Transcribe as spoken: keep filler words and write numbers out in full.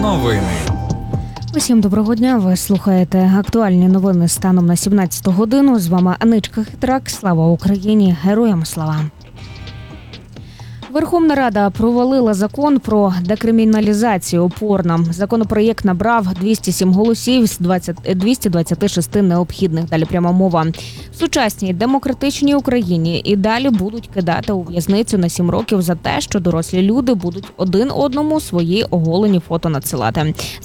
Новини. Усім доброго дня. Ви слухаєте актуальні новини станом на сімнадцяту годину. З вами Аничка Хитрак. Слава Україні! Героям слава! Верховна Рада провалила закон про декриміналізацію порно. Законопроєкт набрав двісті сім голосів з двісті двадцяти шести необхідних. Далі пряма мова. В сучасній демократичній Україні і далі будуть кидати у в'язницю на сім років за те, що дорослі люди будуть один одному свої оголені фото надсилати.